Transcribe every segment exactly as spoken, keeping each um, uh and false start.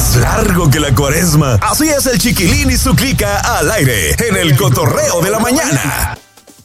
más largo que la Cuaresma. Así es el Chiquilín y su clica al aire en el cotorreo de la mañana.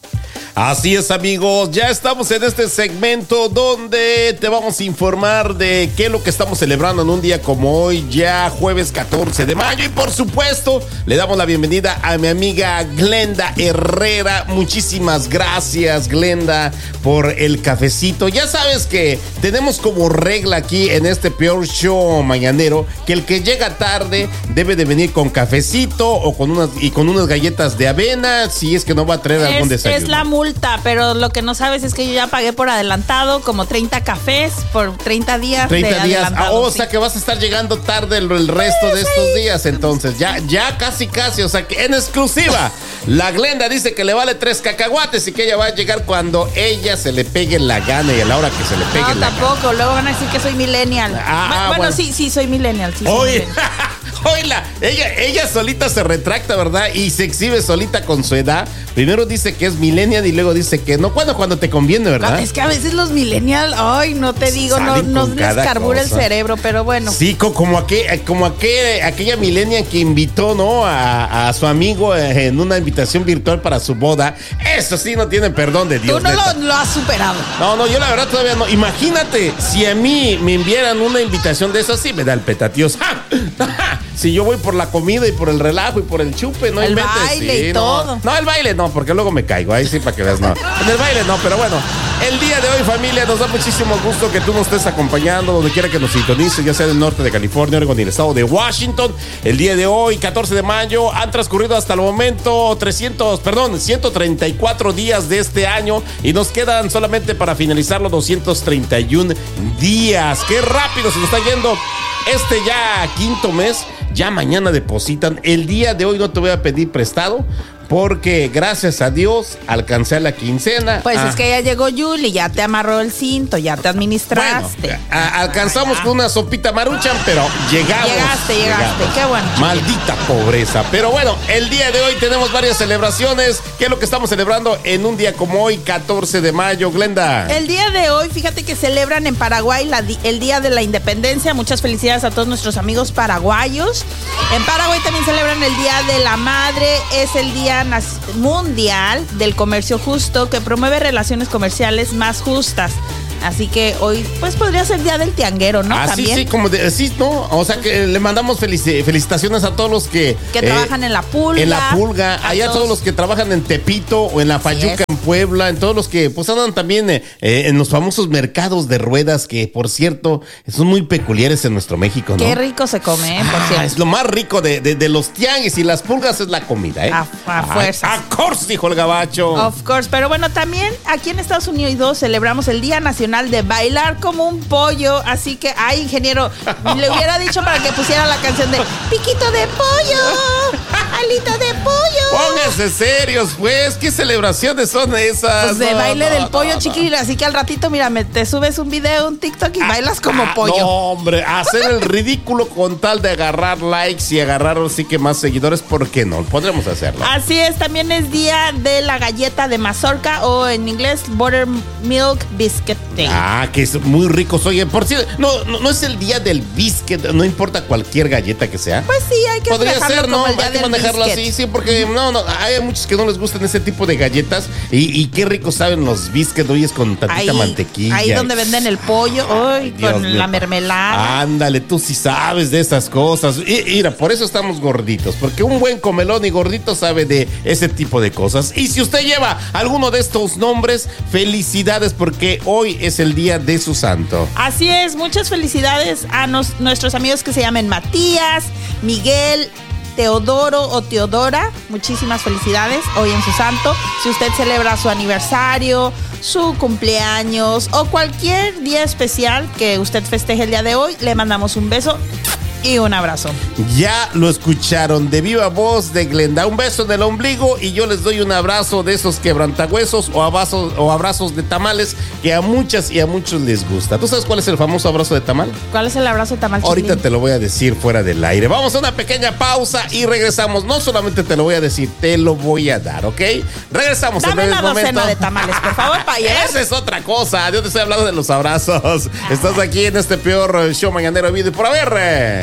Así es, amigos, ya estamos en este segmento donde te vamos a informar de qué es lo que estamos celebrando en un día como hoy, ya jueves catorce de mayo. Y por supuesto, le damos la bienvenida a mi amiga Glenda Herrera. Muchísimas gracias, Glenda, por el cafecito. Ya sabes que tenemos como regla aquí en este peor show mañanero que el que llega tarde debe de venir con cafecito o con unas, y con unas galletas de avena, si es que no va a traer es, algún desayuno. Es la multa, pero lo que no sabes es que yo ya pagué por adelantado como treinta cafés por treinta días. treinta de días. Ah, o sí. sea que vas a estar llegando tarde el, el resto de estos días. Entonces, ya, ya casi, casi. O sea que en exclusiva, la Glenda dice que le vale tres cacahuates y que ella va a llegar cuando ella se le pegue la gana y a la hora que se le pegue no, la tampoco. gana. Luego van a decir que soy millennial. Ah, bueno, bueno. bueno, sí, sí, soy millennial. Sí, soy Oye, millennial. oíla, ella, ella solita se retracta, ¿verdad? Y se exhibe solita con su edad. Primero dice que es millennial y luego dice que no. Cuando, cuando te conviene, ¿verdad? No, es que a veces los millennials, ay, no te digo, no, Salen no con les cada carbura cosa. el cerebro, pero bueno. Sí, co- como, aquel, como aquel, aquella millennial que invitó, ¿no? A, a su amigo en una invitación virtual para su boda. Eso sí no tiene perdón de Dios. Tú no neta. lo, lo has superado. No, no, yo la verdad todavía no. Imagínate, si a mí me enviaran una invitación de esas, sí me da el petatíos. ¡Ja! ¡Ja! Si yo voy por la comida y por el relajo y por el chupe, no El inventes. baile sí, y no. todo. No, el baile no, porque luego me caigo. Ahí sí, para que veas, no. En el baile no, pero bueno. El día de hoy, familia, nos da muchísimo gusto que tú nos estés acompañando donde quiera que nos sintonices, ya sea del norte de California, Oregon y el estado de Washington. El día de hoy, catorce de mayo, han transcurrido hasta el momento trescientos, perdón, ciento treinta y cuatro días de este año y nos quedan solamente para finalizar los doscientos treinta y uno días. ¡Qué rápido se nos está yendo este ya quinto mes! Ya mañana depositan. El día de hoy no te voy a pedir prestado porque gracias a Dios alcancé la quincena. Pues ah. es que ya llegó Yuli, ya te amarró el cinto, ya te administraste. Bueno, a- alcanzamos con una sopita maruchan, pero llegamos. Llegaste, llegaste, llegamos. qué bueno. Maldita pobreza. Pero bueno, el día de hoy tenemos varias celebraciones. ¿Qué es lo que estamos celebrando en un día como hoy, catorce de mayo, Glenda? El día de hoy, fíjate que celebran en Paraguay la di- el Día de la Independencia. Muchas felicidades a todos nuestros amigos paraguayos. En Paraguay también celebran el Día de la Madre. Es el Día Nas- Mundial del Comercio Justo, que promueve relaciones comerciales más justas. Así que hoy, pues podría ser Día del Tianguero, ¿no? Ah, También. sí, sí, como de, sí, ¿no? O sea que le mandamos felici- felicitaciones a todos los que... Que eh, trabajan en la pulga. En la pulga, a allá todos los que trabajan en Tepito o en la Fayuca, es. en Puebla, en todos los que pues andan también eh, eh, en los famosos mercados de ruedas que, por cierto, son muy peculiares en nuestro México, ¿no? Qué rico se come, ¿eh? Por Ah, cierto. es lo más rico de, de, de los tianguis y las pulgas es la comida, ¿eh? A- a fuerzas. A course, dijo el gabacho. Of course, pero bueno, también aquí en Estados Unidos celebramos el Día Nacional de Bailar como un pollo, así que, ay, ingeniero, le hubiera dicho para que pusiera la canción de Piquito de pollo, alita de pollo. Pónganse serios, pues, ¿qué celebraciones son esas? Pues de No, baile no, del no, pollo, no. chiquillo, así que al ratito, mira, me, te subes un video, un TikTok y bailas como Ah, pollo. No, hombre, hacer el ridículo con tal de agarrar likes y agarrar sí que más seguidores, ¿por qué no? Podremos hacerlo. Así es, también es día de la galleta de mazorca o en inglés Buttermilk Biscuit Day. Ah, que es muy rico. Oye, por cierto, no, no, no es el día del biscuit, no importa cualquier galleta que sea. Pues sí, hay que Podría manejarlo ser, ¿no? como el día Hay que del manejarlo biscuit. así, sí, porque no, no, hay muchos que no les gustan ese tipo de galletas. Y, y qué rico saben los biscuits, oyes, con tantita Ahí, mantequilla. ahí donde venden el pollo, ay, Dios con mío. la mermelada. Ándale, tú sí sabes de esas cosas. Y mira, por eso estamos gorditos, porque un buen comelón y gordito sabe de ese tipo de cosas. Y si usted lleva alguno de estos nombres, felicidades, porque hoy es el día de su santo. Así es, muchas felicidades a nos- nuestros amigos que se llamen Matías, Miguel, Teodoro o Teodora. Muchísimas felicidades hoy en su santo. Si usted celebra su aniversario, su cumpleaños o cualquier día especial que usted festeje el día de hoy, le mandamos un beso y un abrazo. Ya lo escucharon de viva voz de Glenda. Un beso en el ombligo y yo les doy un abrazo de esos quebrantahuesos o abrazos, o abrazos de tamales que a muchas y a muchos les gusta. ¿Tú sabes cuál es el famoso abrazo de tamal? ¿Cuál es el abrazo de tamal, Ahorita chiquilín? te lo voy a decir fuera del aire. Vamos a una pequeña pausa y regresamos. No solamente te lo voy a decir, te lo voy a dar, ¿ok? Regresamos Dame en una el momento. docena de tamales, por favor, para llegar. Esa es otra cosa. Yo te estoy hablando de los abrazos. Estás aquí en este peor show mañanero video y por haber.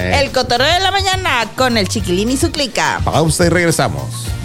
Eh. El Cotorreo de la Mañana con el Chiquilín y su clica. Pausa y regresamos.